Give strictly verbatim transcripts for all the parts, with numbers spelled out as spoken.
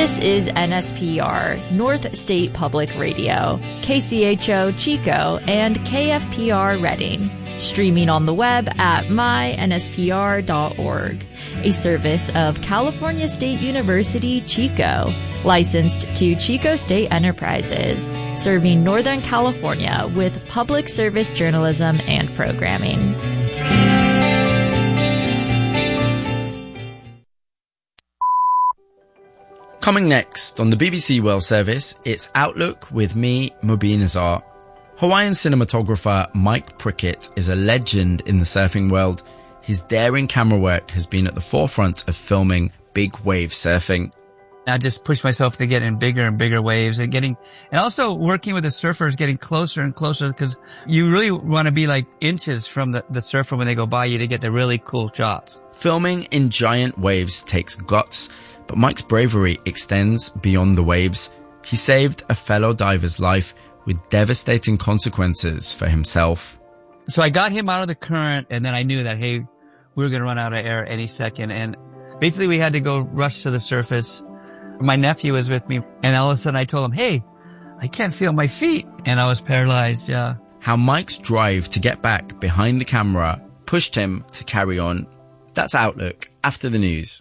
This is N S P R, North State Public Radio, K C H O Chico, and K F P R Reading. Streaming on the web at my N S P R dot org, a service of California State University, Chico, licensed to Chico State Enterprises, serving Northern California with public service journalism and programming. Coming next on the B B C World Service, it's Outlook with me, Mubin Azar. Hawaiian cinematographer Mike Prickett is a legend in the surfing world. His daring camera work has been at the forefront of filming big wave surfing. I just pushed myself to get in bigger and bigger waves and getting, and also working with the surfers, getting closer and closer, because you really want to be like inches from the, the surfer when they go by you to get the really cool shots. Filming in giant waves takes guts, but Mike's bravery extends beyond the waves. He saved a fellow diver's life with devastating consequences for himself. So I got him out of the current, and then I knew that, hey, we were going to run out of air any second. And basically we had to go rush to the surface. My nephew was with me, and all of a sudden I told him, hey, I can't feel my feet. And I was paralyzed, yeah. How Mike's drive to get back behind the camera pushed him to carry on. That's Outlook after the news.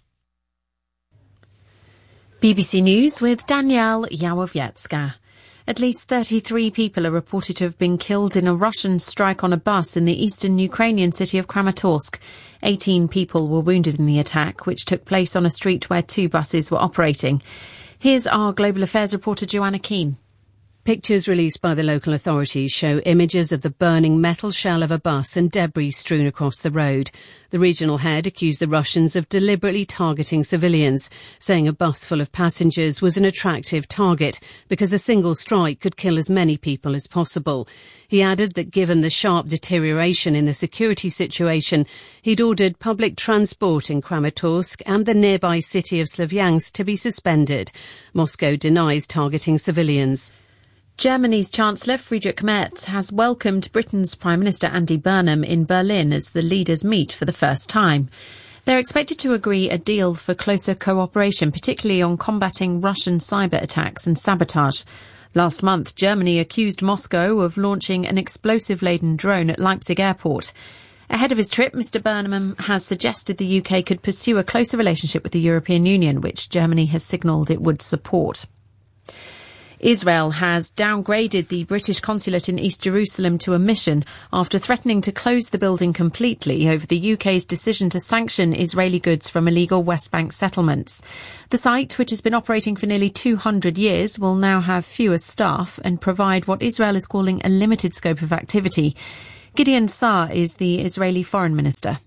B B C News with Danielle Yawowiecka. At least thirty-three people are reported to have been killed in a Russian strike on a bus in the eastern Ukrainian city of Kramatorsk. eighteen people were wounded in the attack, which took place on a street where two buses were operating. Here's our Global Affairs reporter Joanna Keane. Pictures released by the local authorities show images of the burning metal shell of a bus and debris strewn across the road. The regional head accused the Russians of deliberately targeting civilians, saying a bus full of passengers was an attractive target because a single strike could kill as many people as possible. He added that given the sharp deterioration in the security situation, he'd ordered public transport in Kramatorsk and the nearby city of Slavyansk to be suspended. Moscow denies targeting civilians. Germany's Chancellor Friedrich Merz has welcomed Britain's Prime Minister Andy Burnham in Berlin as the leaders meet for the first time. They're expected to agree a deal for closer cooperation, particularly on combating Russian cyber attacks and sabotage. Last month, Germany accused Moscow of launching an explosive-laden drone at Leipzig airport. Ahead of his trip, Mister Burnham has suggested the U K could pursue a closer relationship with the European Union, which Germany has signalled it would support. Israel has downgraded the British consulate in East Jerusalem to a mission after threatening to close the building completely over the U K's decision to sanction Israeli goods from illegal West Bank settlements. The site, which has been operating for nearly two hundred years, will now have fewer staff and provide what Israel is calling a limited scope of activity. Gideon Saar is the Israeli foreign minister.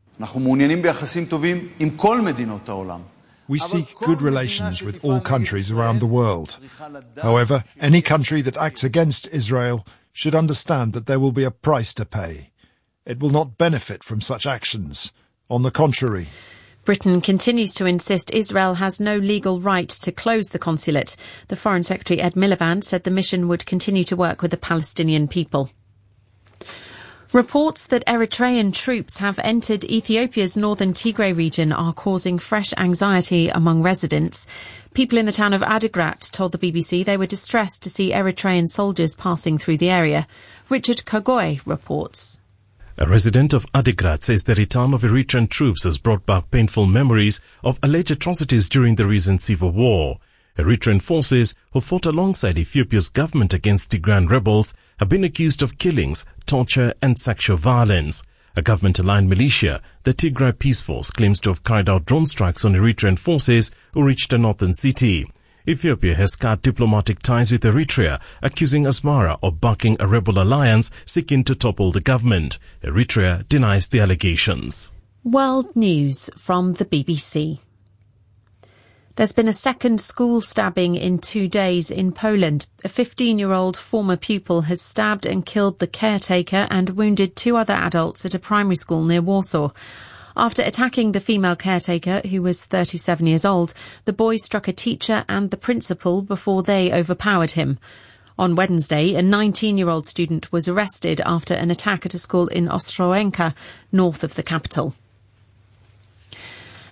We seek good relations with all countries around the world. However, any country that acts against Israel should understand that there will be a price to pay. It will not benefit from such actions. On the contrary. Britain continues to insist Israel has no legal right to close the consulate. The Foreign Secretary Ed Miliband said the mission would continue to work with the Palestinian people. Reports that Eritrean troops have entered Ethiopia's northern Tigray region are causing fresh anxiety among residents. People in the town of Adigrat told the B B C they were distressed to see Eritrean soldiers passing through the area. Richard Kagoy reports. A resident of Adigrat says the return of Eritrean troops has brought back painful memories of alleged atrocities during the recent civil war. Eritrean forces who fought alongside Ethiopia's government against Tigrayan rebels have been accused of killings, torture and sexual violence. A government-aligned militia, the Tigray Peace Force, claims to have carried out drone strikes on Eritrean forces who reached the northern city. Ethiopia has cut diplomatic ties with Eritrea, accusing Asmara of backing a rebel alliance seeking to topple the government. Eritrea denies the allegations. World News from the B B C. There's been a second school stabbing in two days in Poland. A fifteen-year-old former pupil has stabbed and killed the caretaker and wounded two other adults at a primary school near Warsaw. After attacking the female caretaker, who was thirty-seven years old, the boy struck a teacher and the principal before they overpowered him. On Wednesday, a nineteen-year-old student was arrested after an attack at a school in Ostrołęka, north of the capital.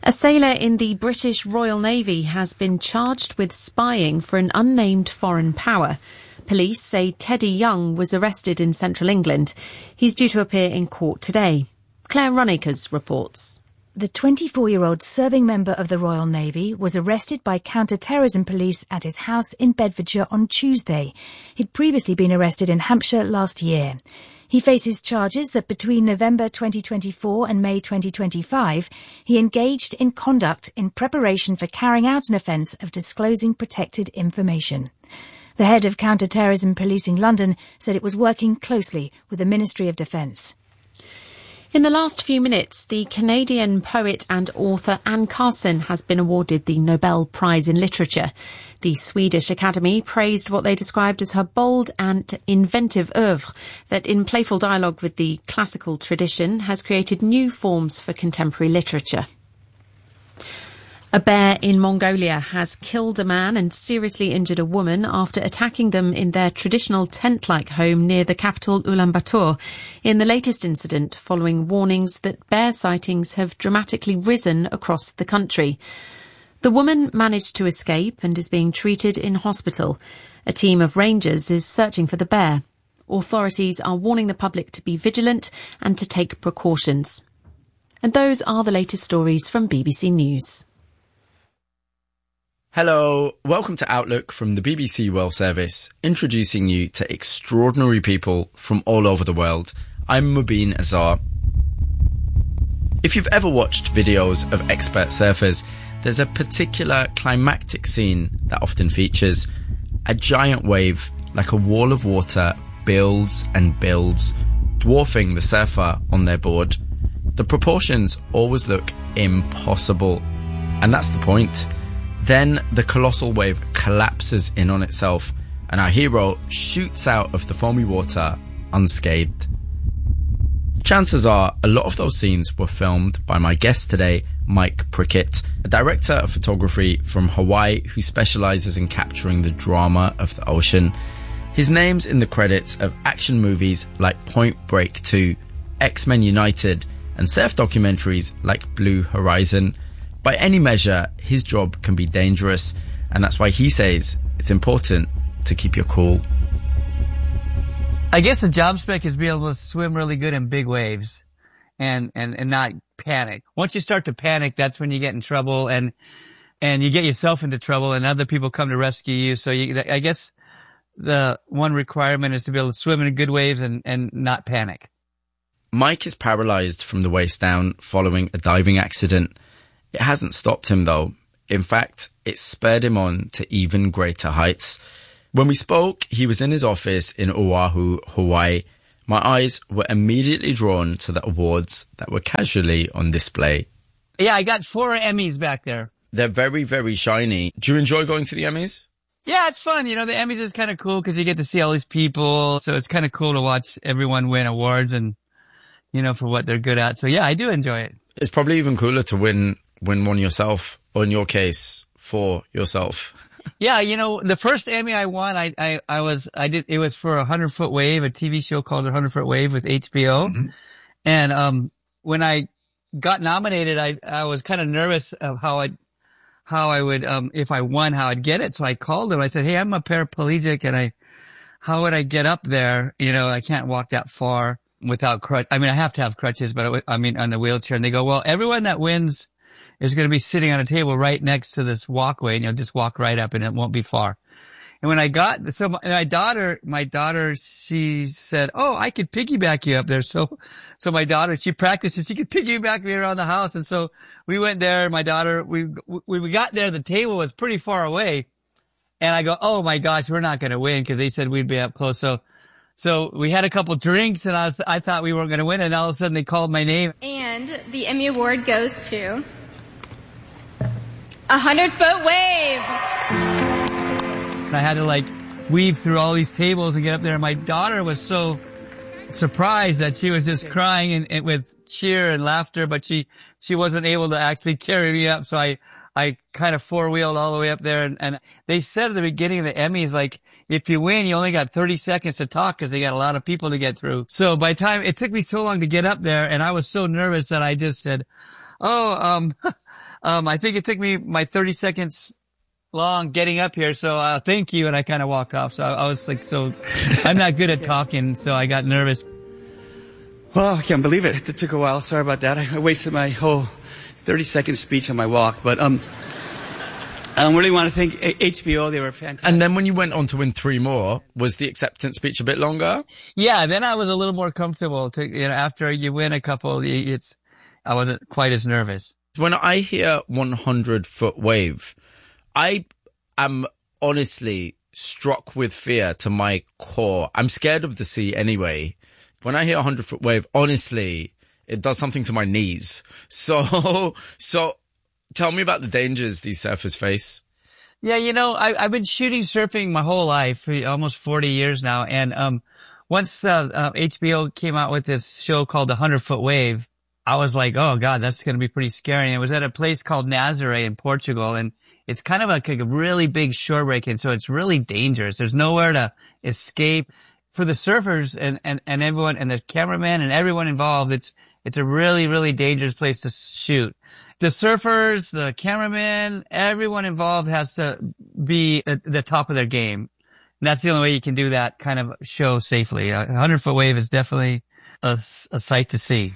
A sailor in the British Royal Navy has been charged with spying for an unnamed foreign power. Police say Teddy Young was arrested in central England. He's due to appear in court today. Claire Runacres reports. The twenty-four-year-old serving member of the Royal Navy was arrested by counter-terrorism police at his house in Bedfordshire on Tuesday. He'd previously been arrested in Hampshire last year. He faces charges that between November twenty twenty-four and May twenty twenty-five, he engaged in conduct in preparation for carrying out an offence of disclosing protected information. The head of Counter-Terrorism Policing London said it was working closely with the Ministry of Defence. In the last few minutes, the Canadian poet and author Anne Carson has been awarded the Nobel Prize in Literature. The Swedish Academy praised what they described as her bold and inventive oeuvre that, in playful dialogue with the classical tradition, has created new forms for contemporary literature. A bear in Mongolia has killed a man and seriously injured a woman after attacking them in their traditional tent-like home near the capital Ulaanbaatar, in the latest incident following warnings that bear sightings have dramatically risen across the country. The woman managed to escape and is being treated in hospital. A team of rangers is searching for the bear. Authorities are warning the public to be vigilant and to take precautions. And those are the latest stories from B B C News. Hello, welcome to Outlook from the B B C World Service, introducing you to extraordinary people from all over the world. I'm Mubin Azar. If you've ever watched videos of expert surfers, there's a particular climactic scene that often features. A giant wave, like a wall of water, builds and builds, dwarfing the surfer on their board. The proportions always look impossible, and that's the point. Then the colossal wave collapses in on itself, and our hero shoots out of the foamy water unscathed. Chances are a lot of those scenes were filmed by my guest today, Mike Prickett, a director of photography from Hawaii who specialises in capturing the drama of the ocean. His name's in the credits of action movies like Point Break two, X-Men United, and surf documentaries like Blue Horizon. By any measure, his job can be dangerous, and that's why he says it's important to keep your cool. I guess the job spec is being able to swim really good in big waves and, and, and not panic. Once you start to panic, that's when you get in trouble and, and you get yourself into trouble and other people come to rescue you. So you, I guess the one requirement is to be able to swim in good waves and, and not panic. Mike is paralyzed from the waist down following a diving accident. It hasn't stopped him though. In fact, it spurred him on to even greater heights. When we spoke, he was in his office in Oahu, Hawaii. My eyes were immediately drawn to the awards that were casually on display. Yeah, I got four Emmys back there. They're very, very shiny. Do you enjoy going to the Emmys? Yeah, it's fun. You know, the Emmys is kind of cool because you get to see all these people. So it's kind of cool to watch everyone win awards and, you know, for what they're good at. So yeah, I do enjoy it. It's probably even cooler to win win one yourself, or in your case, for yourself. Yeah, you know, the first Emmy I won, I, I, I was, I did, it was for a hundred foot wave, a T V show called a hundred foot wave with H B O. Mm-hmm. And, um, when I got nominated, I, I was kind of nervous of how I, how I would, um, if I won, how I'd get it. So I called him. I said, hey, I'm a paraplegic and I, how would I get up there? You know, I can't walk that far without crutch. I mean, I have to have crutches, but I, I mean, on the wheelchair. And they go, well, everyone that wins is going to be sitting on a table right next to this walkway, and you'll just walk right up and it won't be far. And when I got, so my, my daughter, my daughter, she said, oh, I could piggyback you up there. So, so my daughter, she practiced and she could piggyback me around the house. And so we went there, my daughter, we, we, we got there, the table was pretty far away. And I go, oh my gosh, we're not going to win because they said we'd be up close. So, so we had a couple drinks and I was, I thought we weren't going to win. And all of a sudden they called my name. And the Emmy Award goes to A Hundred Foot Wave. And I had to like weave through all these tables and get up there. And my daughter was so surprised that she was just crying and, and with cheer and laughter, but she, she wasn't able to actually carry me up. So I, I kind of four-wheeled all the way up there. And, and they said at the beginning of the Emmys, like, if you win, you only got thirty seconds to talk because they got a lot of people to get through. So by the time, it took me so long to get up there and I was so nervous that I just said, oh, um, um, I think it took me my thirty seconds long getting up here. So, uh, thank you. And I kind of walked off. So I, I was like, so I'm not good at talking. So I got nervous. Well, I can't believe it. It took a while. Sorry about that. I wasted my whole thirty second speech on my walk, but, um, I really want to thank H B O. They were fantastic. And then when you went on to win three more, was the acceptance speech a bit longer? Yeah, then I was a little more comfortable. To, you know, after you win a couple, it's I wasn't quite as nervous. When I hear one hundred foot wave, I am honestly struck with fear to my core. I'm scared of the sea anyway. When I hear one hundred foot wave, honestly, it does something to my knees. So, so. Tell me about the dangers these surfers face. Yeah, you know, I, I've been shooting surfing my whole life, for almost forty years now. And um once uh, uh, H B O came out with this show called The Hundred Foot Wave, I was like, oh, God, that's going to be pretty scary. And it was at a place called Nazaré in Portugal. And it's kind of like a really big shore break. And so it's really dangerous. There's nowhere to escape. For the surfers and, and, and everyone, and the cameraman and everyone involved, it's it's a really, really dangerous place to shoot. The surfers, the cameraman, everyone involved has to be at the top of their game. And that's the only way you can do that kind of show safely. A hundred foot wave is definitely a, a sight to see.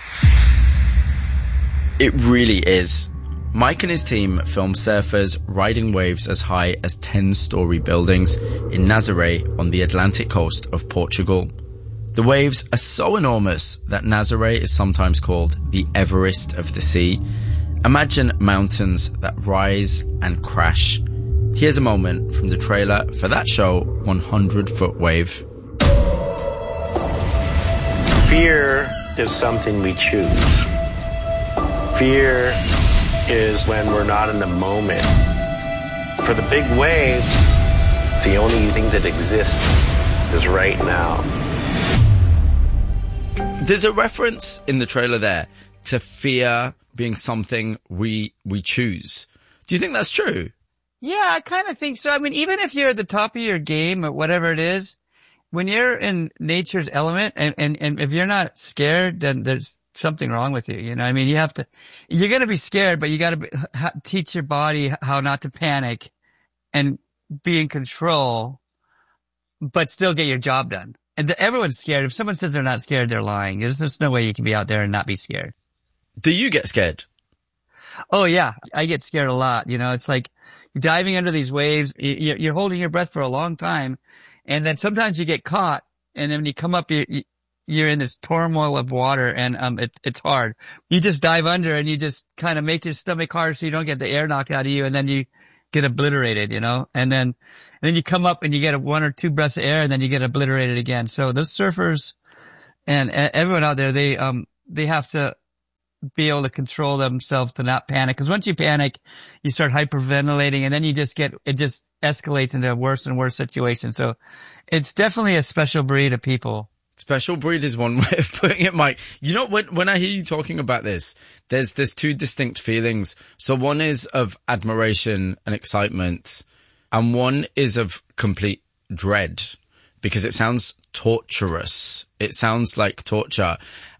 It really is. Mike and his team filmed surfers riding waves as high as ten-story buildings in Nazaré on the Atlantic coast of Portugal. The waves are so enormous that Nazaré is sometimes called the Everest of the sea. Imagine mountains that rise and crash. Here's a moment from the trailer for that show, one hundred foot wave. Fear is something we choose. Fear is when we're not in the moment. For the big waves, the only thing that exists is right now. There's a reference in the trailer there to fear being something we we choose. Do you think that's true? Yeah, I kind of think so. I mean, even if you're at the top of your game or whatever it is, when you're in nature's element and, and, and if you're not scared, then there's something wrong with you. You know, I mean, you have to, you're going to be scared, but you got to ha- teach your body how not to panic and be in control, but still get your job done. And the, everyone's scared. If someone says they're not scared, they're lying. There's just no way you can be out there and not be scared. Do you get scared? Oh, yeah. I get scared a lot. You know, it's like you're diving under these waves. You're holding your breath for a long time. And then sometimes you get caught. And then when you come up, you're, you're in this turmoil of water and, um, it, it's hard. You just dive under and you just kind of make your stomach hard so you don't get the air knocked out of you. And then you get obliterated, you know, and then, and then you come up and you get a one or two breaths of air and then you get obliterated again. So those surfers and everyone out there, they, um, they have to be able to control themselves to not panic. Cause once you panic, you start hyperventilating and then you just get, it just escalates into a worse and worse situation. So it's definitely a special breed of people. Special breed is one way of putting it, Mike. You know, when, when I hear you talking about this, there's, there's two distinct feelings. So one is of admiration and excitement, and one is of complete dread because it sounds torturous. It sounds like torture.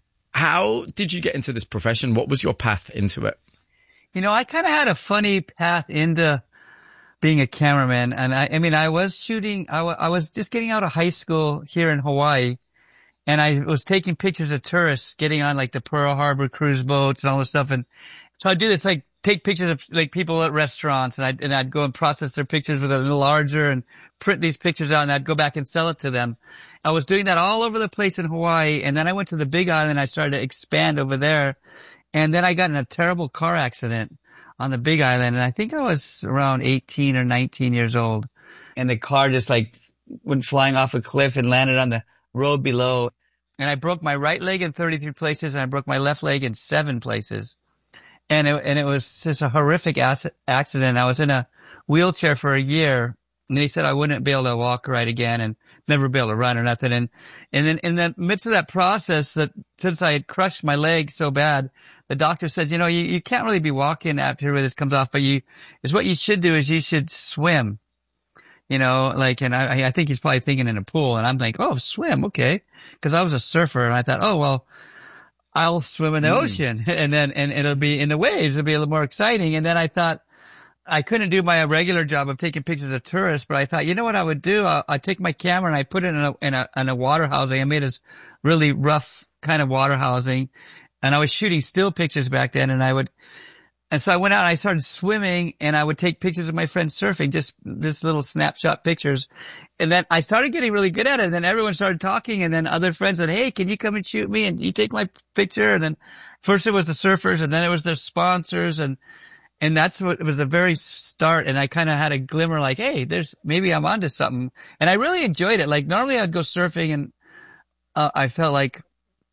How did you get into this profession? What was your path into it? You know, I kind of had a funny path into being a cameraman. And I, I mean, I was shooting, I, w- I was just getting out of high school here in Hawaii. And I was taking pictures of tourists getting on like the Pearl Harbor cruise boats and all this stuff. And so I'd do this, like take pictures of like people at restaurants and I'd, and I'd go and process their pictures with a little larger and print these pictures out and I'd go back and sell it to them. I was doing that all over the place in Hawaii. And then I went to the Big Island. I started to expand over there. And then I got in a terrible car accident on the Big Island. And I think I was around eighteen or nineteen years old. And the car just like went flying off a cliff and landed on the road below. And I broke my right leg in thirty-three places and I broke my left leg in seven places. And it, and it was just a horrific accident. I was in a wheelchair for a year and they said I wouldn't be able to walk right again and never be able to run or nothing. And, and then in the midst of that process, that since I had crushed my leg so bad, the doctor says, you know, you, you can't really be walking after this comes off, but you, is what you should do is you should swim. You know, like, and I, I think he's probably thinking in a pool and I'm like, oh, swim. Okay. Cause I was a surfer and I thought, oh, well, I'll swim in the mm. ocean and then, and it'll be in the waves. It'll be a little more exciting. And then I thought I couldn't do my regular job of taking pictures of tourists, but I thought, you know what I would do? I'll, I'd take my camera and I put it in a, in a, in a water housing. I made this really rough kind of water housing, and I was shooting still pictures back then. And I would, and so I went out and I started swimming, and I would take pictures of my friends surfing, just this little snapshot pictures. And then I started getting really good at it. And then everyone started talking, and then other friends said, hey, can you come and shoot me? And you take my picture. And then first it was the surfers, and then it was their sponsors. And, and that's what it was the very start. And I kind of had a glimmer like, hey, there's, maybe I'm onto something. And I really enjoyed it. Like normally I'd go surfing, and uh, I felt like,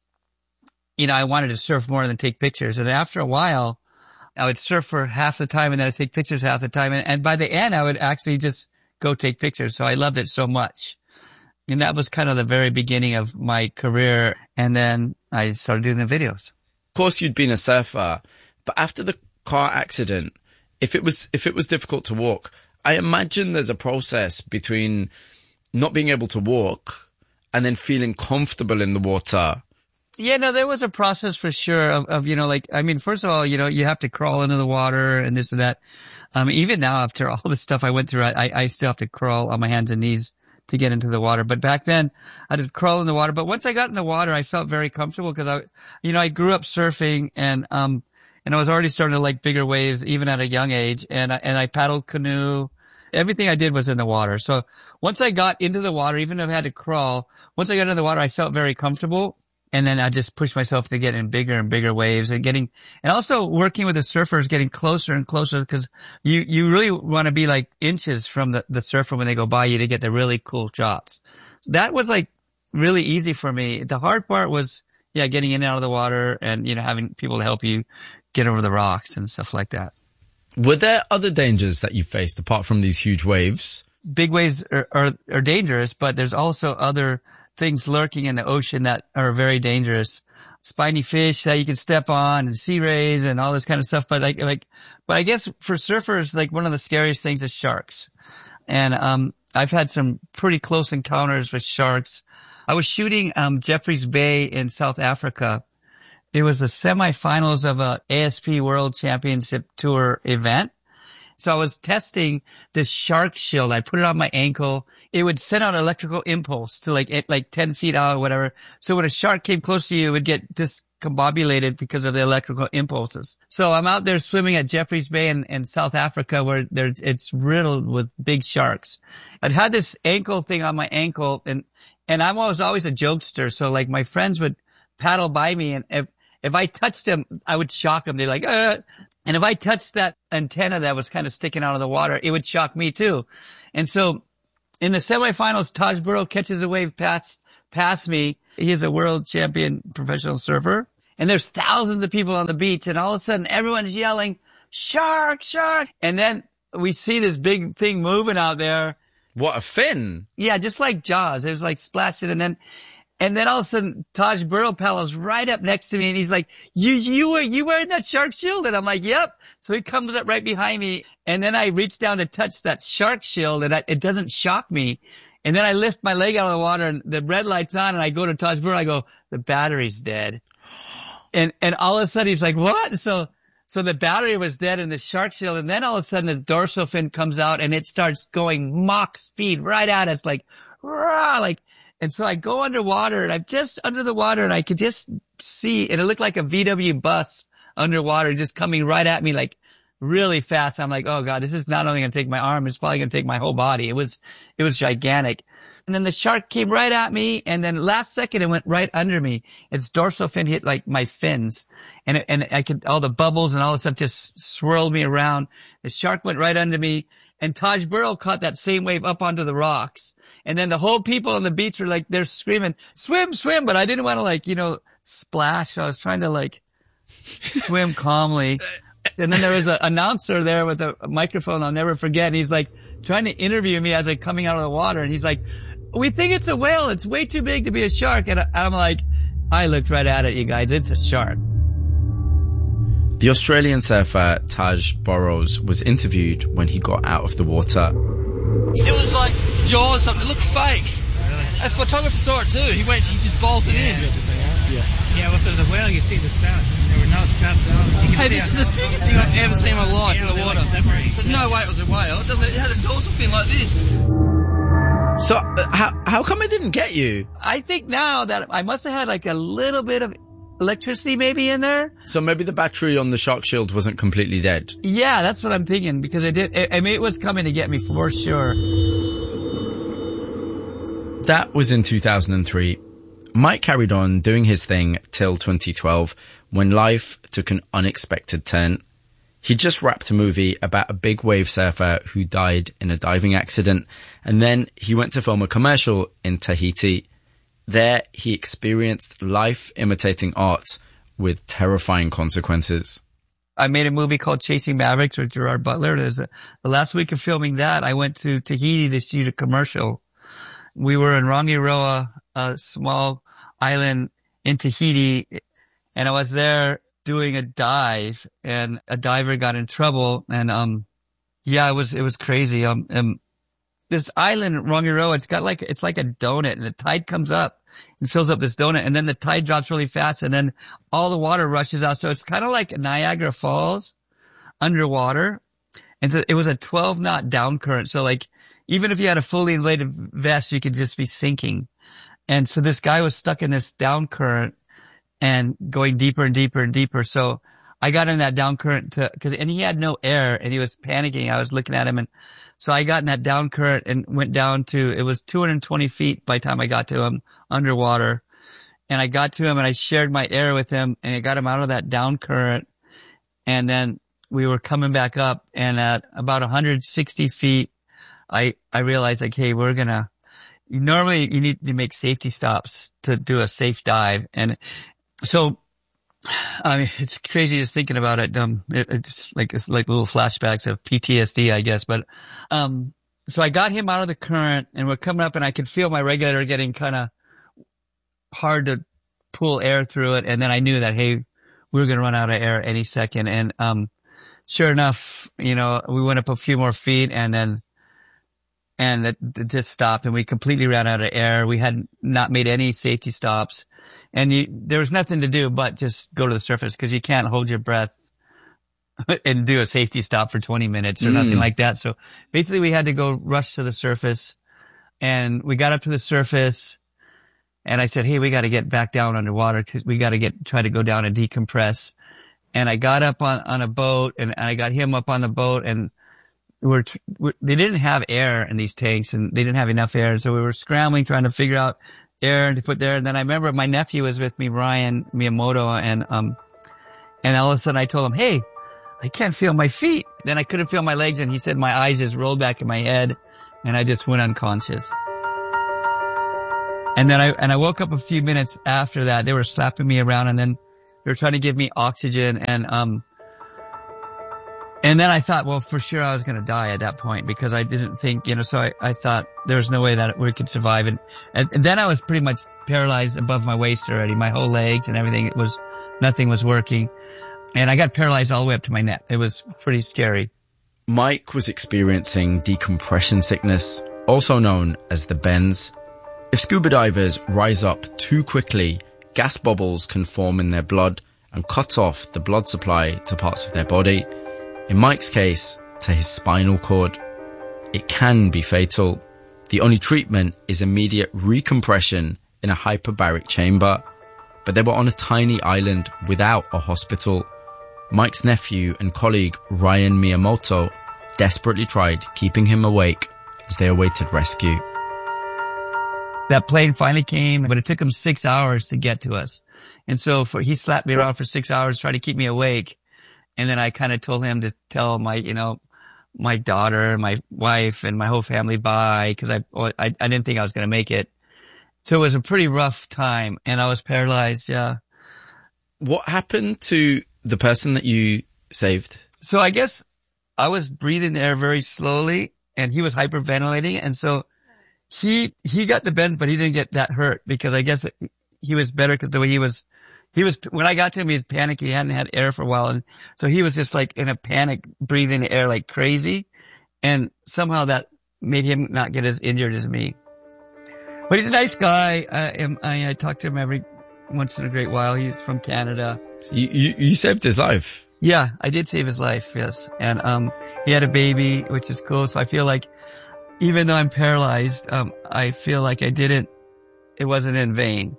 you know, I wanted to surf more than take pictures. And after a while, I would surf for half the time, and then I'd take pictures half the time. And, and by the end, I would actually just go take pictures. So I loved it so much. And that was kind of the very beginning of my career. And then I started doing the videos. Of course, you'd been a surfer, but after the car accident, if it was, if it was difficult to walk, I imagine there's a process between not being able to walk and then feeling comfortable in the water. Yeah, no, there was a process for sure of, of, you know, like, I mean, first of all, you know, you have to crawl into the water and this and that. Um, even now, after all the stuff I went through, I, I still have to crawl on my hands and knees to get into the water. But back then, I had to crawl in the water. But once I got in the water, I felt very comfortable because I, you know, I grew up surfing, and, um, and I was already starting to like bigger waves even at a young age. And I, and I paddled canoe. Everything I did was in the water. So once I got into the water, even if I had to crawl, once I got into the water, I felt very comfortable. And then I just pushed myself to get in bigger and bigger waves, and getting, and also working with the surfers, getting closer and closer, because you, you really want to be like inches from the, the surfer when they go by you to get the really cool shots. That was like really easy for me. The hard part was, yeah, getting in and out of the water, and, you know, having people to help you get over the rocks and stuff like that. Were there other dangers that you faced apart from these huge waves? Big waves are, are, are dangerous, but there's also other things lurking in the ocean that are very dangerous. Spiny fish that you can step on, and sea rays and all this kind of stuff. But like, like, but I guess for surfers, like one of the scariest things is sharks. And, um, I've had some pretty close encounters with sharks. I was shooting, um, Jeffreys Bay in South Africa. It was the semifinals of a A S P World Championship Tour event. So I was testing this shark shield. I put it on my ankle. It would send out electrical impulse to like, like ten feet out or whatever. So when a shark came close to you, it would get discombobulated because of the electrical impulses. So I'm out there swimming at Jeffreys Bay in, in South Africa, where there's, it's riddled with big sharks. I'd had this ankle thing on my ankle, and, and I was always a jokester. So like my friends would paddle by me, and if, if I touched them, I would shock them. They're like, uh, and if I touched that antenna that was kind of sticking out of the water, it would shock me too. And so in the semifinals, Taj Burrow catches a wave past, past me. He is a world champion professional surfer. And there's thousands of people on the beach, and all of a sudden everyone's yelling, shark, shark. And then we see this big thing moving out there. What, a fin? Yeah, just like Jaws. It was like splashing, and then, And then all of a sudden, Taj Burrow paddles right up next to me, and he's like, you, you were, you wearing that shark shield? And I'm like, yep. So he comes up right behind me, and then I reach down to touch that shark shield, and I, it doesn't shock me. And then I lift my leg out of the water, and the red light's on, and I go to Taj Burrow, I go, the battery's dead. And, and all of a sudden he's like, what? So, so the battery was dead in the shark shield, and then all of a sudden the dorsal fin comes out, and it starts going Mach speed right at us, like, rah, like, and so I go underwater, and I'm just under the water, and I could just see, and it looked like a V W bus underwater just coming right at me, like really fast. I'm like, oh God, this is not only going to take my arm, it's probably going to take my whole body. It was, it was gigantic. And then the shark came right at me, and then last second it went right under me. Its dorsal fin hit like my fins, and it, and I could, all the bubbles and all the stuff just swirled me around. The shark went right under me, and Taj Burrow caught that same wave up onto the rocks. And then the whole people on the beach were like, they're screaming, swim, swim. But I didn't want to like, you know, splash. So I was trying to like swim calmly. And then there was an announcer there with a microphone I'll never forget. And he's like trying to interview me as I'm coming out of the water. And he's like, we think it's a whale. It's way too big to be a shark. And I'm like, I looked right at it, you guys. It's a shark. The Australian surfer Taj Burrows was interviewed when he got out of the water. It was like Jaws or something. It looked fake. Really? A photographer saw it too. He went, he just bolted yeah. in. Yeah. Yeah, well, if there's a whale, you see the spout. There were no spouts at all. Hey, this is the biggest thing I've ever seen in my life in the water. There's no way it was a whale. It doesn't. It had a dorsal fin like this. So, uh, how how come it didn't get you? I think now that I must have had like a little bit of electricity maybe in there. So maybe the battery on the shark shield wasn't completely dead. Yeah, that's what I'm thinking, because it did. I mean, it was coming to get me for sure. That was in two thousand three. Mike carried on doing his thing till twenty twelve, when life took an unexpected turn. He just wrapped a movie about a big wave surfer who died in a diving accident, and then he went to film a commercial in Tahiti. There, he experienced life imitating art with terrifying consequences. I made a movie called Chasing Mavericks with Gerard Butler. There's a, the last week of filming that, I went to Tahiti to shoot a commercial. We were in Rangiroa, a small island in Tahiti, and I was there doing a dive, and a diver got in trouble, and um, yeah, it was it was crazy. Um, um this island, Rangiroa, it's got like it's like a donut, and the tide comes up and fills up this donut, and then the tide drops really fast, and then all the water rushes out. So it's kind of like Niagara Falls underwater, and so it was a twelve knot down current. So like even if you had a fully inflated vest, you could just be sinking. And so this guy was stuck in this down current and going deeper and deeper and deeper. So I got in that down current to, cause, and he had no air and he was panicking. I was looking at him, and so I got in that down current and went down to, it was two hundred twenty feet by the time I got to him underwater. And I got to him and I shared my air with him, and I got him out of that down current. And then we were coming back up, and at about one hundred sixty feet, I, I realized like, hey, we're gonna, normally you need to make safety stops to do a safe dive. And so, I mean, it's crazy just thinking about it. Um, it, it's like, it's like little flashbacks of P T S D, I guess. But, um, so I got him out of the current, and we're coming up, and I could feel my regulator getting kind of hard to pull air through it. And then I knew that, hey, we were going to run out of air any second. And, um, sure enough, you know, we went up a few more feet, and then, and it, it just stopped, and we completely ran out of air. We had not made any safety stops, and you, there was nothing to do but just go to the surface, because you can't hold your breath and do a safety stop for twenty minutes or mm. nothing like that. So basically we had to go rush to the surface, and we got up to the surface, and I said, hey, we got to get back down underwater, because we got to get, try to go down and decompress. And I got up on, on a boat, and I got him up on the boat, and We're, we're, they didn't have air in these tanks, and they didn't have enough air. So we were scrambling, trying to figure out air to put there. And then I remember my nephew was with me, Ryan Miyamoto, and, um, and all of a sudden I told him, hey, I can't feel my feet. Then I couldn't feel my legs. And he said my eyes just rolled back in my head, and I just went unconscious. And then I, and I woke up a few minutes after that. They were slapping me around, and then they were trying to give me oxygen, and, um, And then I thought, well, for sure I was going to die at that point, because I didn't think, you know, so I, I thought there was no way that we could survive. And, and, and then I was pretty much paralyzed above my waist already. My whole legs and everything, it was, nothing was working. And I got paralyzed all the way up to my neck. It was pretty scary. Mike was experiencing decompression sickness, also known as the bends. If scuba divers rise up too quickly, gas bubbles can form in their blood and cut off the blood supply to parts of their body. In Mike's case, to his spinal cord. It can be fatal. The only treatment is immediate recompression in a hyperbaric chamber. But they were on a tiny island without a hospital. Mike's nephew and colleague Ryan Miyamoto desperately tried keeping him awake as they awaited rescue. That plane finally came, but it took him six hours to get to us. And so for, he slapped me around for six hours trying to keep me awake. And then I kind of told him to tell my, you know, my daughter, my wife, and my whole family bye, because I, I, I didn't think I was going to make it. So it was a pretty rough time, and I was paralyzed, yeah. What happened to the person that you saved? So I guess I was breathing the air very slowly, and he was hyperventilating, and so he, he got the bend, but he didn't get that hurt, because I guess he was better because the way he was, he was, when I got to him, he was panicking. He hadn't had air for a while. And so he was just like in a panic, breathing the air like crazy. And somehow that made him not get as injured as me. But he's a nice guy. I, I, I talk to him every once in a great while. He's from Canada. You, you, you saved his life? Yeah, I did save his life, yes. And um he had a baby, which is cool. So I feel like even though I'm paralyzed, um I feel like I didn't, it wasn't in vain.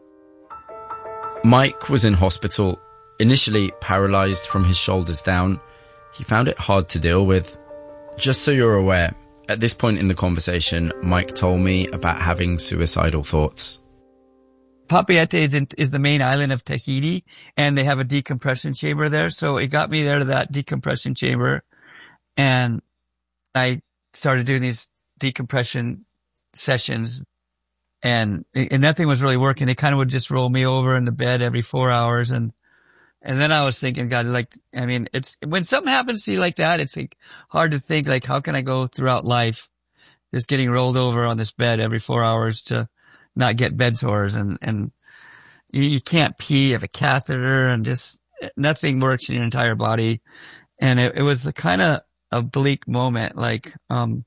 Mike was in hospital, initially paralyzed from his shoulders down. He found it hard to deal with. Just so you're aware, at this point in the conversation, Mike told me about having suicidal thoughts. Papeete is, in, is the main island of Tahiti, and they have a decompression chamber there. So it got me there to that decompression chamber, and I started doing these decompression sessions, and, and nothing was really working. They kind of would just roll me over in the bed every four hours, and And then I was thinking, God, like, I mean, it's, when something happens to you like that, it's like hard to think, like, how can I go throughout life just getting rolled over on this bed every four hours to not get bed sores, and, and you, you can't pee, you have a catheter, and just nothing works in your entire body. And it, it was the kind of a bleak moment, like, um,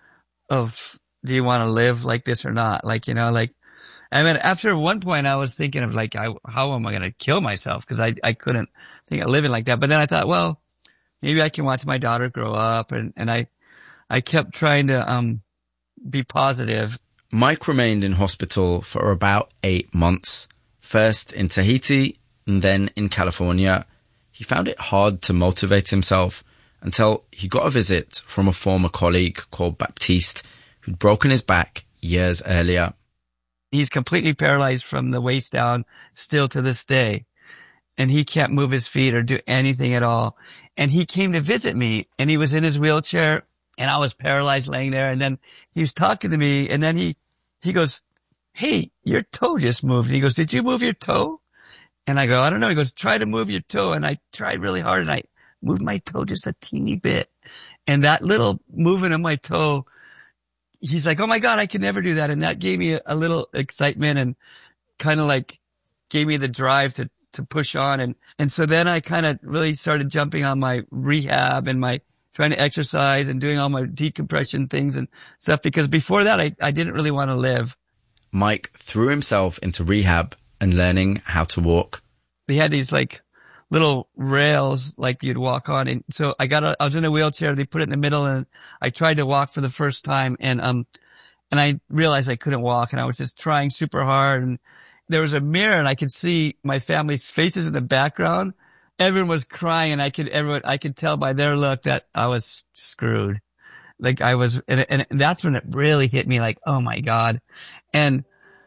of, do you want to live like this or not? Like, you know, like, I mean, after one point I was thinking of like, I, how am I going to kill myself? Cause I, I couldn't think of living like that. But then I thought, well, maybe I can watch my daughter grow up. And, and I, I kept trying to, um, be positive. Mike remained in hospital for about eight months, first in Tahiti and then in California. He found it hard to motivate himself until he got a visit from a former colleague called Baptiste, who'd broken his back years earlier. He's completely paralyzed from the waist down still to this day. And he can't move his feet or do anything at all. And he came to visit me, and he was in his wheelchair, and I was paralyzed laying there. And then he was talking to me, and then he, he goes, hey, your toe just moved. And he goes, did you move your toe? And I go, I don't know. He goes, try to move your toe. And I tried really hard, and I moved my toe just a teeny bit. And that little movement of my toe, he's like, oh my God, I can never do that. And that gave me a, a little excitement, and kind of like gave me the drive to, to push on. And, and so then I kind of really started jumping on my rehab and my trying to exercise and doing all my decompression things and stuff, because before that, I, I didn't really want to live. Mike threw himself into rehab and learning how to walk. They had these like little rails like you'd walk on. And so I got, a, I was in a wheelchair. They put it in the middle, and I tried to walk for the first time. And, um, and I realized I couldn't walk, and I was just trying super hard. And there was a mirror, and I could see my family's faces in the background. Everyone was crying, and I could, everyone, I could tell by their look that I was screwed. Like I was, and, and that's when it really hit me, like, oh my God. And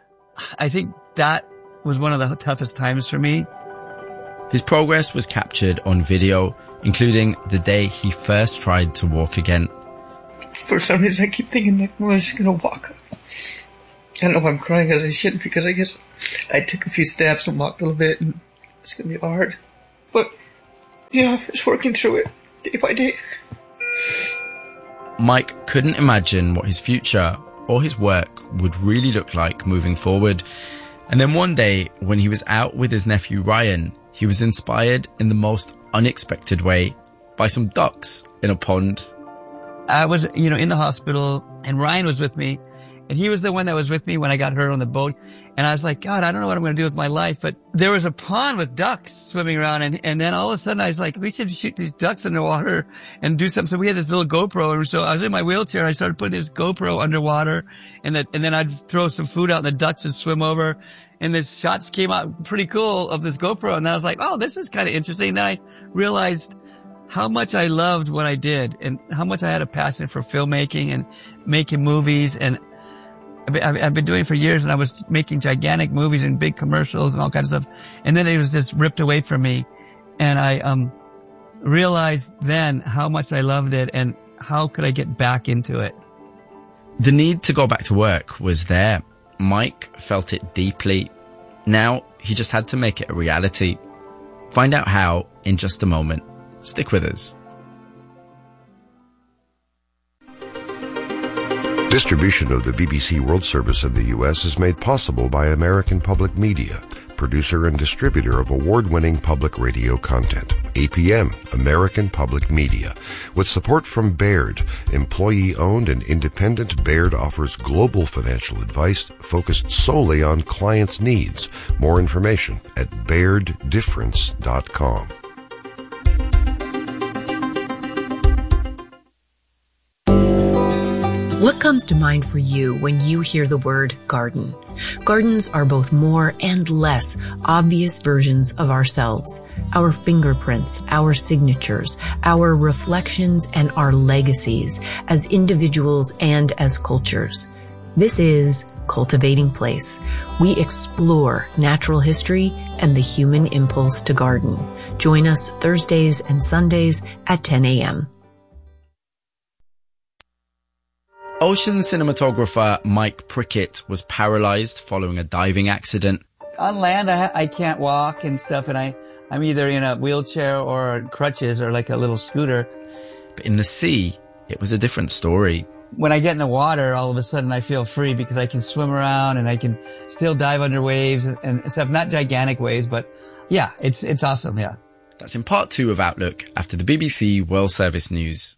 I think that was one of the toughest times for me. His progress was captured on video, including the day he first tried to walk again. For some reason, I keep thinking, like, well, I'm just gonna walk. I don't know why I'm crying, as I shouldn't, because I guess I took a few steps and walked a little bit, and it's gonna be hard. But, yeah, just working through it, day by day. Mike couldn't imagine what his future or his work would really look like moving forward. And then one day, when he was out with his nephew Ryan, he was inspired in the most unexpected way by some ducks in a pond. I was, you know, in the hospital, and Ryan was with me, and he was the one that was with me when I got hurt on the boat. And I was like, God, I don't know what I'm going to do with my life. But there was a pond with ducks swimming around. And, and then all of a sudden I was like, we should shoot these ducks in the water and do something. So we had this little GoPro. And so I was in my wheelchair. I started putting this GoPro underwater, and that, and then I'd throw some food out, and the ducks would swim over. And the shots came out pretty cool of this GoPro. And I was like, oh, this is kind of interesting. And then I realized how much I loved what I did, and how much I had a passion for filmmaking and making movies. And I've been doing it for years, and I was making gigantic movies and big commercials and all kinds of stuff. And then it was just ripped away from me. And I, um, realized then how much I loved it, and how could I get back into it? The need to go back to work was there. Mike felt it deeply. Now he just had to make it a reality. Find out how in just a moment. Stick with us. Distribution of the B B C World Service in the U S is made possible by American Public Media, producer and distributor of award-winning public radio content. A P M, American Public Media. With support from Baird, employee-owned and independent, Baird offers global financial advice focused solely on clients' needs. More information at baird difference dot com. What comes to mind for you when you hear the word garden? Gardens are both more and less obvious versions of ourselves, our fingerprints, our signatures, our reflections, and our legacies as individuals and as cultures. This is Cultivating Place. We explore natural history and the human impulse to garden. Join us Thursdays and Sundays at ten a.m. Ocean cinematographer Mike Prickett was paralyzed following a diving accident. On land, I, I can't walk and stuff, and I, I'm either in a wheelchair or crutches or like a little scooter. But in the sea, it was a different story. When I get in the water, all of a sudden I feel free because I can swim around and I can still dive under waves and, and stuff. Not gigantic waves, but yeah, it's it's awesome, yeah. That's in part two of Outlook after the B B C World Service News.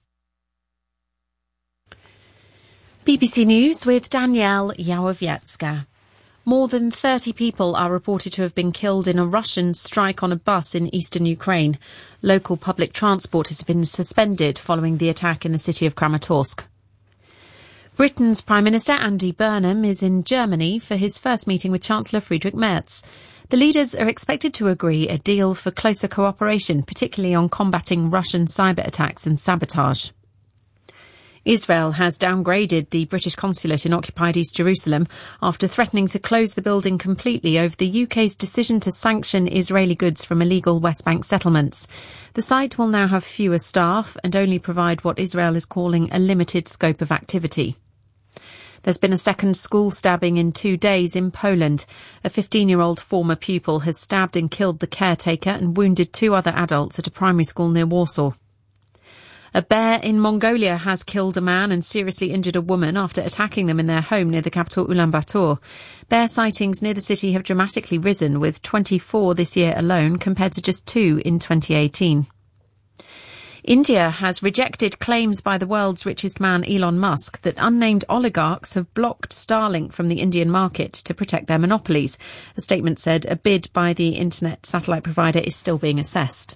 B B C News with Danielle Yawowiecka. More than thirty people are reported to have been killed in a Russian strike on a bus in eastern Ukraine. Local public transport has been suspended following the attack in the city of Kramatorsk. Britain's Prime Minister Andy Burnham is in Germany for his first meeting with Chancellor Friedrich Merz. The leaders are expected to agree a deal for closer cooperation, particularly on combating Russian cyber attacks and sabotage. Israel has downgraded the British consulate in occupied East Jerusalem after threatening to close the building completely over the U K's decision to sanction Israeli goods from illegal West Bank settlements. The site will now have fewer staff and only provide what Israel is calling a limited scope of activity. There's been a second school stabbing in two days in Poland. A fifteen-year-old former pupil has stabbed and killed the caretaker and wounded two other adults at a primary school near Warsaw. A bear in Mongolia has killed a man and seriously injured a woman after attacking them in their home near the capital Ulaanbaatar. Bear sightings near the city have dramatically risen, with twenty-four this year alone compared to just two in twenty eighteen. India has rejected claims by the world's richest man, Elon Musk, that unnamed oligarchs have blocked Starlink from the Indian market to protect their monopolies. A statement said a bid by the internet satellite provider is still being assessed.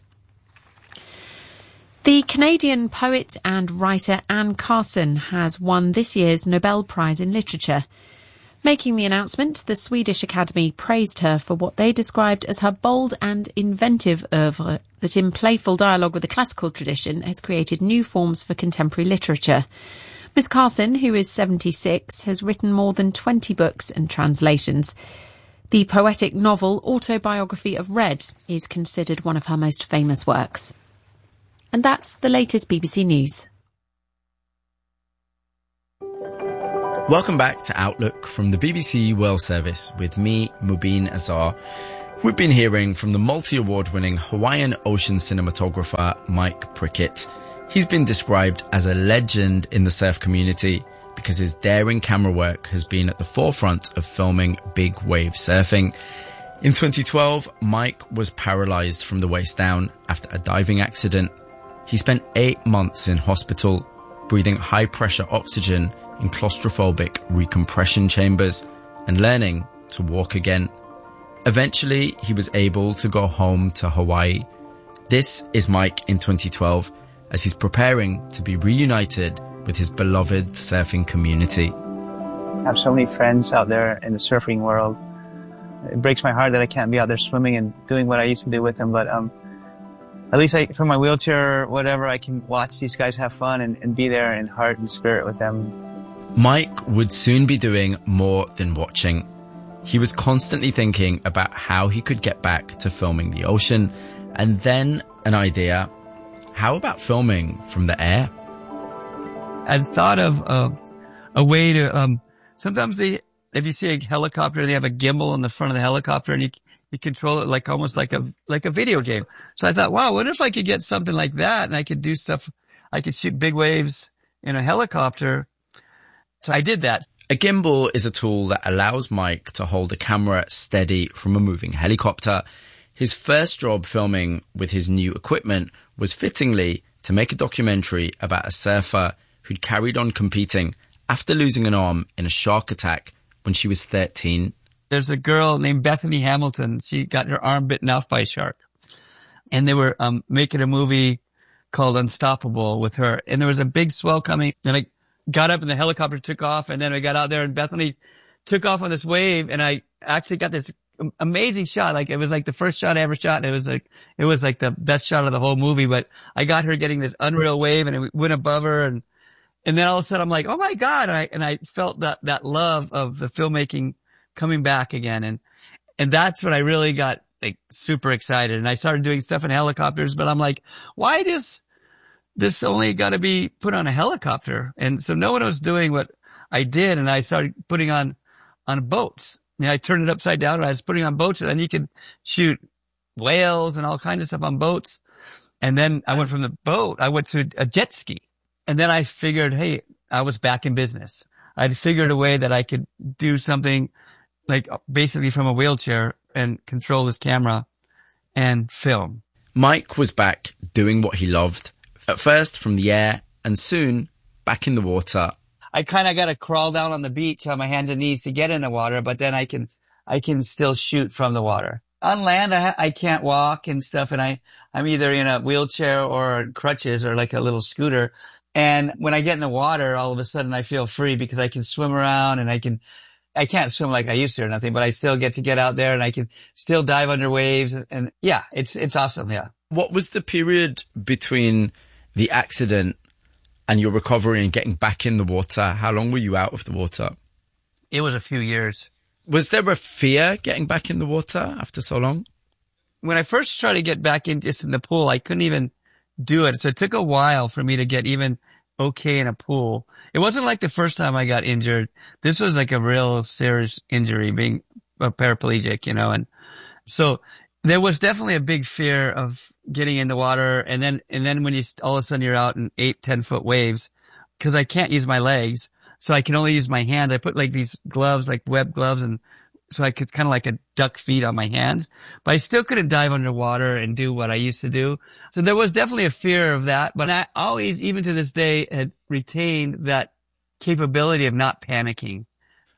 The Canadian poet and writer Anne Carson has won this year's Nobel Prize in Literature. Making the announcement, the Swedish Academy praised her for what they described as her bold and inventive oeuvre that, in playful dialogue with the classical tradition, has created new forms for contemporary literature. Miss Carson, who is seventy-six, has written more than twenty books and translations. The poetic novel Autobiography of Red is considered one of her most famous works. And that's the latest B B C News. Welcome back to Outlook from the B B C World Service with me, Mubin Azar. We've been hearing from the multi-award-winning Hawaiian ocean cinematographer Mike Prickett. He's been described as a legend in the surf community because his daring camera work has been at the forefront of filming big wave surfing. In twenty twelve, Mike was paralyzed from the waist down after a diving accident. He spent eight months in hospital, breathing high-pressure oxygen in claustrophobic recompression chambers and learning to walk again. Eventually, he was able to go home to Hawaii. This is Mike in twenty twelve as he's preparing to be reunited with his beloved surfing community. I have so many friends out there in the surfing world. It breaks my heart that I can't be out there swimming and doing what I used to do with them, but um. At least I, from my wheelchair or whatever, I can watch these guys have fun and, and be there in heart and spirit with them. Mike would soon be doing more than watching. He was constantly thinking about how he could get back to filming the ocean, and then an idea. How about filming from the air? I've thought of uh, a way to, um, sometimes they, if you see a helicopter, they have a gimbal on the front of the helicopter and you You control it like almost like a, like a video game. So I thought, wow, what if I could get something like that and I could do stuff, I could shoot big waves in a helicopter. So I did that. A gimbal is a tool that allows Mike to hold a camera steady from a moving helicopter. His first job filming with his new equipment was fittingly to make a documentary about a surfer who'd carried on competing after losing an arm in a shark attack when she was thirteen. There's a girl named Bethany Hamilton. She got her arm bitten off by a shark. And they were um making a movie called Unstoppable with her. And there was a big swell coming. And I got up and the helicopter took off. And then I got out there and Bethany took off on this wave. And I actually got this amazing shot. Like it was like the first shot I ever shot. And it was like, it was like the best shot of the whole movie. But I got her getting this unreal wave and it went above her. And, and then all of a sudden I'm like, oh my God. And I, and I felt that, that love of the filmmaking coming back again. And, and that's when I really got like super excited. And I started doing stuff in helicopters, but I'm like, why does this only got to be put on a helicopter? And so no one was doing what I did. And I started putting on, on boats. And I turned it upside down and I was putting on boats and then you could shoot whales and all kinds of stuff on boats. And then I went from the boat, I went to a jet ski. And then I figured, hey, I was back in business. I'd figured a way that I could do something like basically from a wheelchair and control this camera and film. Mike was back doing what he loved. At first from the air and soon back in the water. I kind of got to crawl down on the beach on my hands and knees to get in the water, but then I can, I can still shoot from the water. On land, I, I can't walk and stuff. And I, I'm either in a wheelchair or crutches or like a little scooter. And when I get in the water, all of a sudden I feel free because I can swim around and I can, I can't swim like I used to or nothing, but I still get to get out there and I can still dive under waves. And, and yeah, it's, it's awesome. Yeah. What was the period between the accident and your recovery and getting back in the water? How long were you out of the water? It was a few years. Was there a fear getting back in the water after so long? When I first tried to get back in just in the pool, I couldn't even do it. So it took a while for me to get even okay in a pool. It wasn't like the first time I got injured. This was like a real serious injury, being a paraplegic, you know, and so there was definitely a big fear of getting in the water. And then, and then when you, all of a sudden you're out in eight, ten foot waves, cause I can't use my legs. So I can only use my hands. I put like these gloves, like web gloves. And so I could kind of like a duck feet on my hands, but I still couldn't dive underwater and do what I used to do. So there was definitely a fear of that, but I always, even to this day, had retained that capability of not panicking.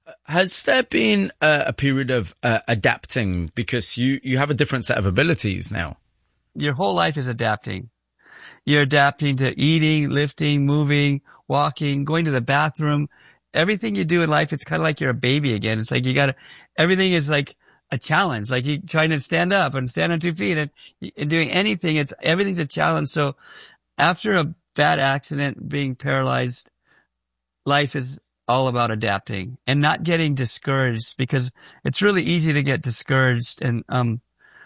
Has there been a, a period of uh, adapting because you, you have a different set of abilities now? Your whole life is adapting. You're adapting to eating, lifting, moving, walking, going to the bathroom. Everything you do in life, it's kind of like you're a baby again. It's like you gotta, everything is like a challenge. Like you trying to stand up and stand on two feet and, and doing anything. It's, everything's a challenge. So after a bad accident, being paralyzed, life is all about adapting and not getting discouraged, because it's really easy to get discouraged and, um,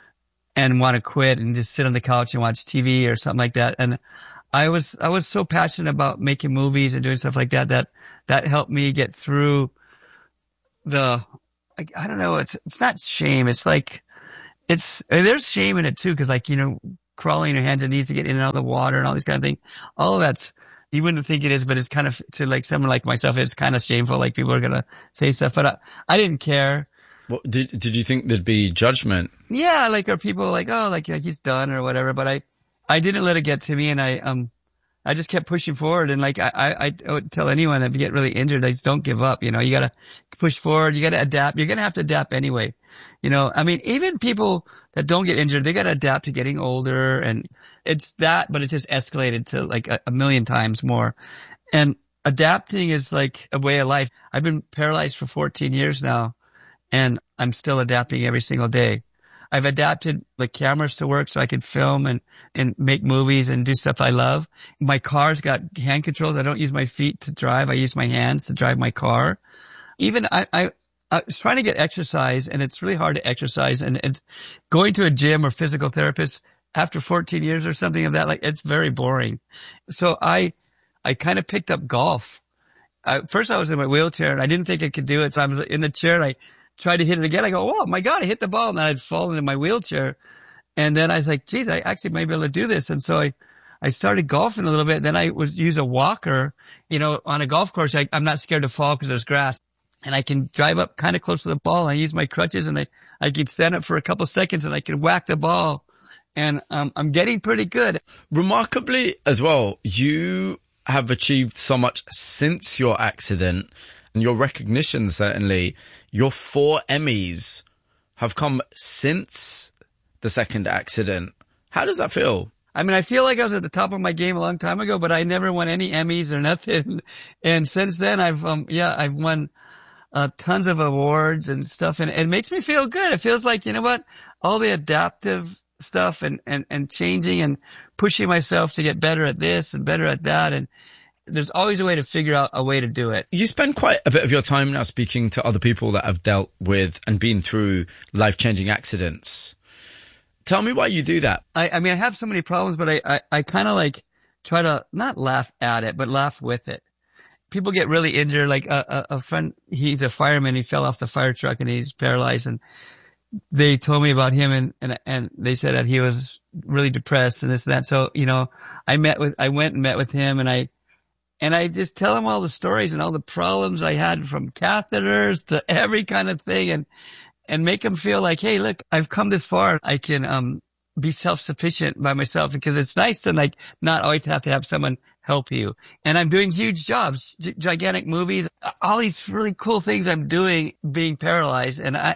and want to quit and just sit on the couch and watch T V or something like that. And I was, I was so passionate about making movies and doing stuff like that, that, that helped me get through the, I, I don't know, it's, it's not shame. It's like, it's, there's shame in it too. Cause like, you know, crawling on your hands and knees to get in and out of the water and all these kind of things. All of that's, you wouldn't think it is, but it's kind of, to like someone like myself, it's kind of shameful. Like people are going to say stuff, but I, I didn't care. What, did, did you think there'd be judgment? Yeah. Like, are people like, oh, like, like he's done or whatever, but I, I didn't let it get to me, and I, um, I just kept pushing forward. And like, I, I, I would tell anyone, if you get really injured, I just don't give up. You know, you gotta push forward. You gotta adapt. You're gonna have to adapt anyway. You know, I mean, even people that don't get injured, they gotta adapt to getting older, and it's that, but it's just escalated to like a, a million times more. And adapting is like a way of life. I've been paralyzed for fourteen years now, and I'm still adapting every single day. I've adapted the cameras to work so I can film and, and make movies and do stuff I love. My car's got hand controls. I don't use my feet to drive. I use my hands to drive my car. Even I, I, I was trying to get exercise, and it's really hard to exercise, and, and going to a gym or physical therapist after fourteen years or something of that, like it's very boring. So I, I kind of picked up golf. I, first I was in my wheelchair and I didn't think I could do it. So I was in the chair and I tried to hit it again. I go, oh my God, I hit the ball, and I'd fallen in my wheelchair. And then I was like, geez, I actually might be able to do this. And so I, I started golfing a little bit. Then I was use a walker, you know, on a golf course. I, I'm not scared to fall because there's grass, and I can drive up kind of close to the ball. I use my crutches, and I, I can stand up for a couple seconds and I can whack the ball. And um, I'm getting pretty good. Remarkably as well, you have achieved so much since your accident and your recognition, certainly. Your four Emmys have come since the second accident. How does that feel? I mean, I feel like I was at the top of my game a long time ago, but I never won any Emmys or nothing. And since then, I've, um, yeah, I've won uh, tons of awards and stuff. And it makes me feel good. It feels like, you know what? All the adaptive stuff and, and, and changing and pushing myself to get better at this and better at that. And there's always a way to figure out a way to do it. You spend quite a bit of your time now speaking to other people that have dealt with and been through life-changing accidents. Tell me why you do that. I, I mean, I have so many problems, but I, I, I kind of like try to not laugh at it, but laugh with it. People get really injured. Like a, a, a friend, he's a fireman. He fell off the fire truck and he's paralyzed. And they told me about him and, and, and they said that he was really depressed and this and that. So, you know, I met with, I went and met with him and I, and I just tell him all the stories and all the problems I had from catheters to every kind of thing. And, and make them feel like, hey, look, I've come this far. I can, um, be self-sufficient by myself because it's nice to like not always have to have someone help you. And I'm doing huge jobs, g- gigantic movies, all these really cool things I'm doing being paralyzed. And I,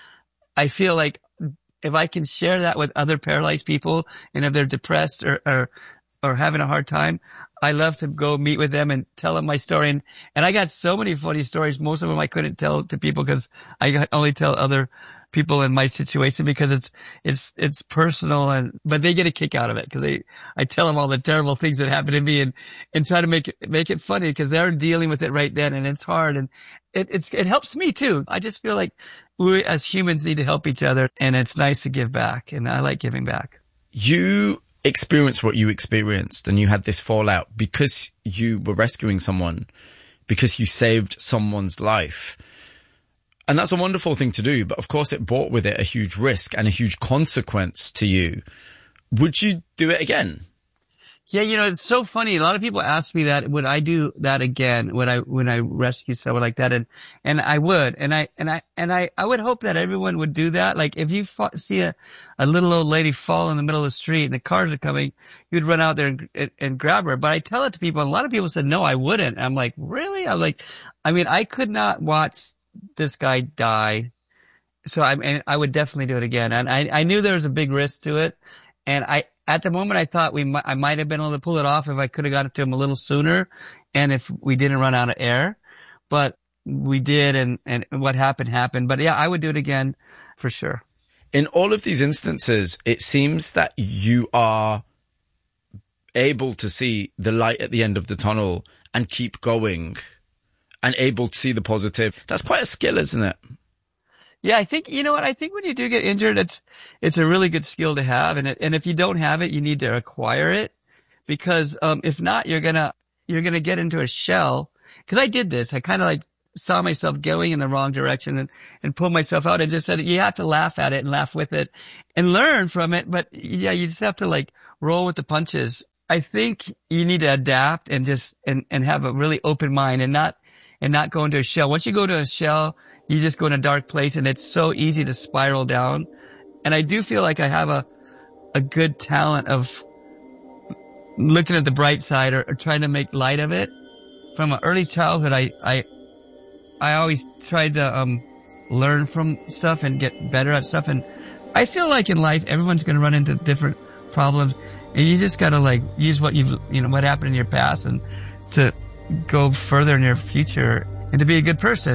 I feel like if I can share that with other paralyzed people and if they're depressed or, or, or having a hard time, I love to go meet with them and tell them my story. And, and I got so many funny stories. Most of them I couldn't tell to people because I got only tell other people in my situation because it's, it's, it's personal and, but they get a kick out of it because they, I tell them all the terrible things that happened to me and, and try to make it, make it funny because they're dealing with it right then and it's hard and it, it's, it helps me too. I just feel like we as humans need to help each other and it's nice to give back and I like giving back. You experienced what you experienced and you had this fallout because you were rescuing someone, because you saved someone's life. And that's a wonderful thing to do. But of course it brought with it a huge risk and a huge consequence to you. Would you do it again? Yeah, you know, it's so funny. A lot of people ask me that, would I do that again? Would I, when I rescue someone like that? And, and I would. And I, and I, and I, I would hope that everyone would do that. Like if you fa- see a, a little old lady fall in the middle of the street and the cars are coming, you'd run out there and, and, and grab her. But I tell it to people and a lot of people said, no, I wouldn't. I'm like, really? I'm like, I mean, I could not watch this guy die. So I mean, I would definitely do it again. And I, I knew there was a big risk to it. And I, at the moment, I thought we might, I might have been able to pull it off if I could have got it to him a little sooner and if we didn't run out of air, but we did. And, and what happened happened. But yeah, I would do it again for sure. In all of these instances, it seems that you are able to see the light at the end of the tunnel and keep going and able to see the positive. That's quite a skill, isn't it? Yeah, I think, you know what, I think when you do get injured, it's, it's a really good skill to have. And it, and if you don't have it, you need to acquire it because, um, if not, you're gonna, you're gonna get into a shell. Cause I did this. I kind of like saw myself going in the wrong direction and, and pulled myself out and just said, you have to laugh at it and laugh with it and learn from it. But yeah, you just have to like roll with the punches. I think you need to adapt and just, and, and have a really open mind and not, and not go into a shell. Once you go to a shell, you just go in a dark place and it's so easy to spiral down. And I do feel like I have a, a good talent of looking at the bright side or, or trying to make light of it. From an early childhood, I, I, I always tried to, um, learn from stuff and get better at stuff. And I feel like in life, everyone's going to run into different problems and you just got to like use what you've, you know, what happened in your past and to go further in your future and to be a good person.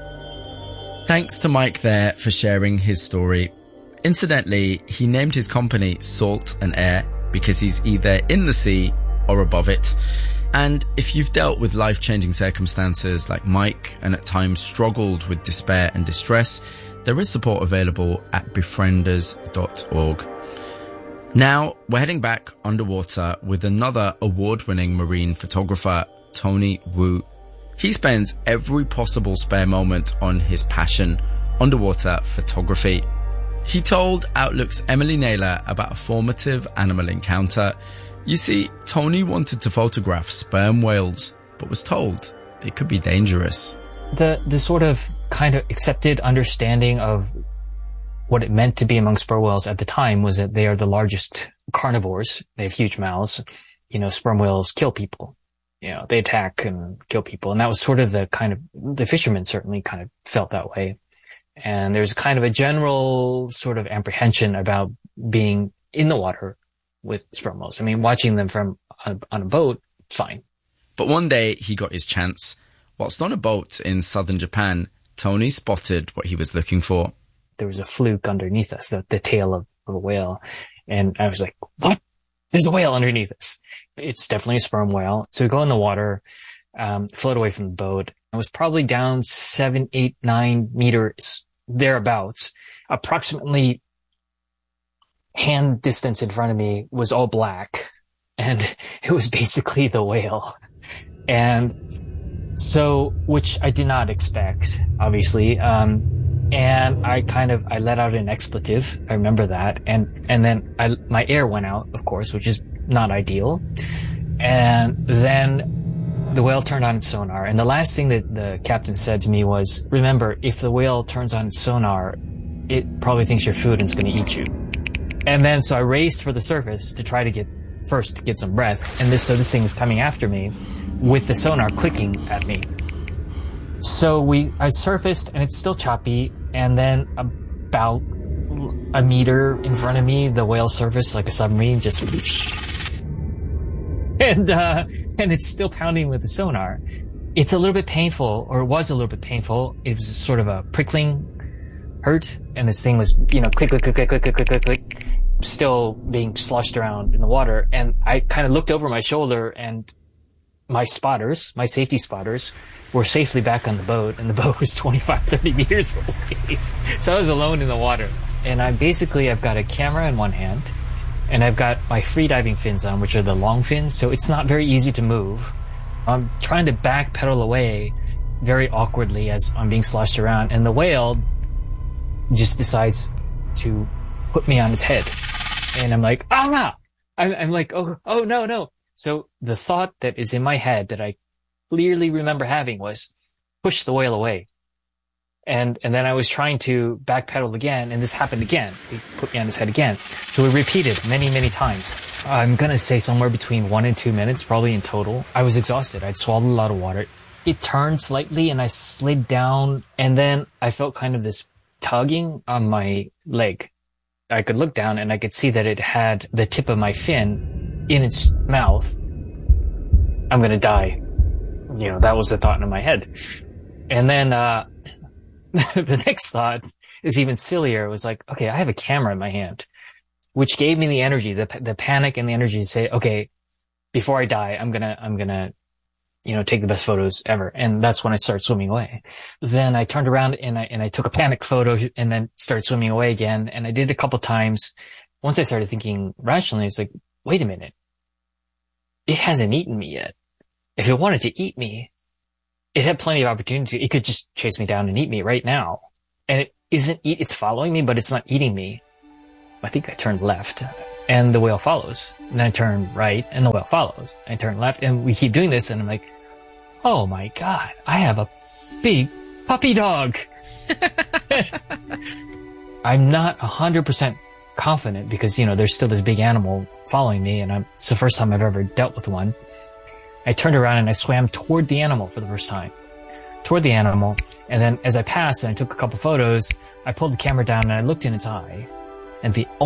Thanks to Mike there for sharing his story. Incidentally, he named his company Salt and Air because he's either in the sea or above it. And if you've dealt with life-changing circumstances like Mike and at times struggled with despair and distress, there is support available at befrienders dot org. Now, we're heading back underwater with another award-winning marine photographer, Tony Wu. He spends every possible spare moment on his passion, underwater photography. He told Outlook's Emily Naylor about a formative animal encounter. You see, Tony wanted to photograph sperm whales, but was told it could be dangerous. The, the sort of kind of accepted understanding of what it meant to be among sperm whales at the time was that they are the largest carnivores. They have huge mouths. You know, sperm whales kill people. You know, they attack and kill people. And that was sort of the kind of, the fishermen certainly kind of felt that way. And there's kind of a general sort of apprehension about being in the water with sperm whales. I mean, watching them from on, on a boat, fine. But one day he got his chance. Whilst on a boat in southern Japan, Tony spotted what he was looking for. There was a fluke underneath us, the, the tail of, of a whale. And I was like, what? There's a whale underneath us. It's definitely a sperm whale. So we go in the water, um, float away from the boat. I was probably down seven, eight, nine meters thereabouts. Approximately hand distance in front of me was all black. And it was basically the whale. And so, which I did not expect, obviously. Um, and I kind of, I let out an expletive. I remember that. And, and then I, my air went out, of course, which is not ideal. And then the whale turned on its sonar. And the last thing that the captain said to me was, remember, if the whale turns on its sonar, it probably thinks you're food and it's going to eat you. And then, so I raced for the surface to try to get, first to get some breath. And this, so this thing is coming after me with the sonar clicking at me. So we, I surfaced and it's still choppy. And then about a meter in front of me, the whale surfaced like a submarine, just, and, uh, and it's still pounding with the sonar. It's a little bit painful, or it was a little bit painful. It was sort of a prickling hurt. And this thing was, you know, click, click, click, click, click, click, click, click, click, still being sloshed around in the water. And I kind of looked over my shoulder and my spotters, my safety spotters, were safely back on the boat, and the boat was twenty-five, thirty meters away. So I was alone in the water. And I basically, I've got a camera in one hand, and I've got my free diving fins on, which are the long fins. So it's not very easy to move. I'm trying to backpedal away very awkwardly as I'm being sloshed around, and the whale just decides to put me on its head. And I'm like, ah! I'm, I'm like, oh, oh, no, no. So the thought that is in my head that I clearly remember having was push the whale away. And, and then I was trying to backpedal again, and this happened again. He put me on his head again. So we repeated many, many times. I'm going to say somewhere between one and two minutes, probably in total. I was exhausted. I'd swallowed a lot of water. It turned slightly and I slid down, and then I felt kind of this tugging on my leg. I could look down and I could see that it had the tip of my fin in its mouth. I'm going to die. You know, that was the thought in my head. And then, uh, the next thought is even sillier. It was like, okay, I have a camera in my hand, which gave me the energy, the, the panic and the energy to say, okay, before I die, I'm going to, I'm going to, you know, take the best photos ever. And that's when I started swimming away. Then I turned around and I, and I took a panic photo and then started swimming away again. And I did it a couple times. Once I started thinking rationally, it's like, wait a minute. It hasn't eaten me yet. If it wanted to eat me, it had plenty of opportunity. It could just chase me down and eat me right now. And it isn't, eat, it's following me, but it's not eating me. I think I turned left and the whale follows. And then I turn right and the whale follows. I turn left and we keep doing this. And I'm like, oh my God, I have a big puppy dog. I'm not a hundred percent confident because, you know, there's still this big animal following me and I'm, it's the first time I've ever dealt with one. I turned around and I swam toward the animal for the first time, toward the animal. And then as I passed and I took a couple photos, I pulled the camera down and I looked in its eye, and the